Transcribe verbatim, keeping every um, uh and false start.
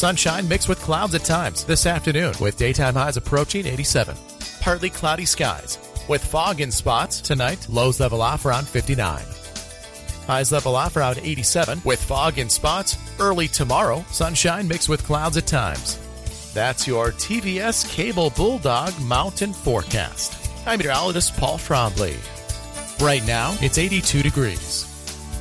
sunshine mixed with clouds at times this afternoon with daytime highs approaching eighty-seven. Partly cloudy skies with fog in spots tonight. Lows level off around fifty-nine. Highs level off around eighty-seven with fog in spots. Early tomorrow, sunshine mixed with clouds at times. That's your T V S Cable Bulldog Mountain Forecast. I'm meteorologist Paul Trombley. Right now, it's eighty-two degrees.